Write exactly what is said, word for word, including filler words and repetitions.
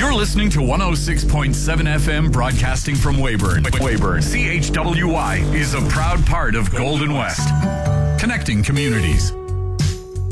You're listening to one oh six point seven F M, broadcasting from Weyburn. Weyburn. C H W Y is a proud part of Golden West. Connecting communities.